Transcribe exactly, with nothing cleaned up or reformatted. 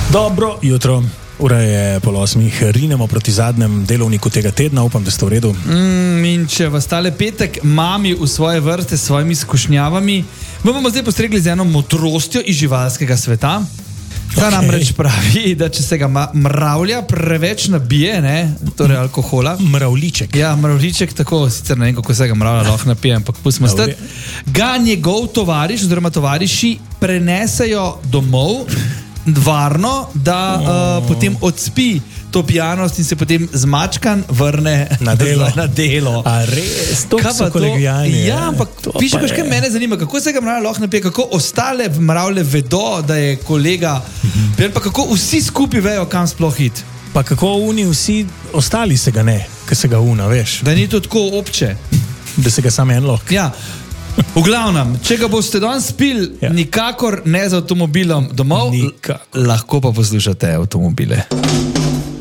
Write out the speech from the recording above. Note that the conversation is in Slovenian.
Dobro jutro, ura je pol osmih, rinemo proti zadnjem delovniku tega tedna, upam, da ste v redu. Mm, in če vas tale petek mami v svoje vrste s svojimi izkušnjavami, bomo zdaj postregli z eno modrostjo iz živalskega sveta. Ta okay. namreč pravi, da če se ga mravlja preveč nabije, ne, torej alkohola. Mravliček. Ja, mravliček, tako, sicer ne vem, kako se ga mravlja lahko napije, ampak pustimo stati. Ga njegov tovariš oziroma tovariši prenesejo domov varno, da oh. uh, potem odspi to pijanost in se potem zmačkan vrne na delo. na delo. A res, to so kolegijalni. Ja, ampak piše, kaj mene zanima, kako se ga mravlja lahko napije, kako ostale mravlje vedo, da je kolega, mm-hmm. pa kako vsi skupaj vejo, kam sploh iti. Pa kako oni vsi ostali se ga ne, ker se ga una, veš. Da ni to tako obče. Da se ga samo en lahko. Ja. V glavnem, če ga boste danes pil, ja. nikakor ne z avtomobilom domov, Nikakor. Lahko pa poslušate avtomobile.